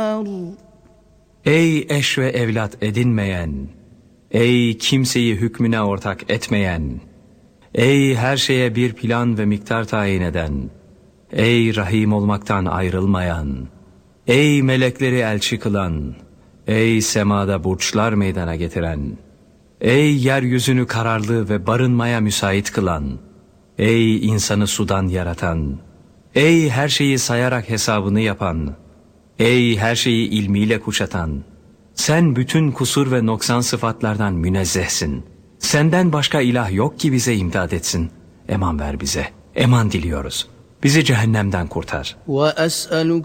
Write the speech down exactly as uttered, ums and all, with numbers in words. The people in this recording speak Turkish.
Ey eş ve evlat edinmeyen, ey kimseyi hükmüne ortak etmeyen, ey her şeye bir plan ve miktar tayin eden, ey rahim olmaktan ayrılmayan, ey melekleri elçi kılan, ey semada burçlar meydana getiren, ey yeryüzünü kararlı ve barınmaya müsait kılan, ey insanı sudan yaratan, ey her şeyi sayarak hesabını yapan, ey her şeyi ilmiyle kuşatan, sen bütün kusur ve noksan sıfatlardan münezzehsin. Senden başka ilah yok ki bize imdad etsin. Eman ver bize, eman diliyoruz. Bizi cehennemden kurtar.